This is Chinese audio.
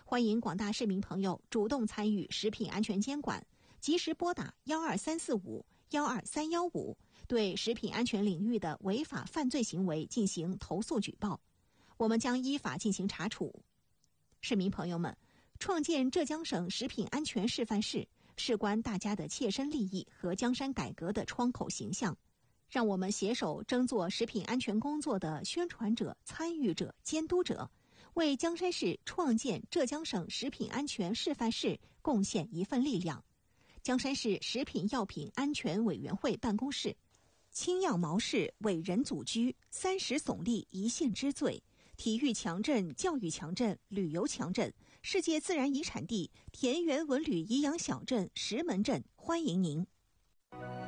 欢迎广大市民朋友主动参与食品安全监管，及时拨打12345、12315，对食品安全领域的违法犯罪行为进行投诉举报，我们将依法进行查处。市民朋友们，创建浙江省食品安全示范市，事关大家的切身利益和江山改革的窗口形象。让我们携手争做食品安全工作的宣传者、参与者、监督者，为江山市创建浙江省食品安全示范市贡献一份力量。江山市食品药品安全委员会办公室：青样毛氏伟人祖居，30耸立一县之最，体育强镇、教育强镇、旅游强镇，世界自然遗产地田园文旅颐养小镇石门镇，欢迎您。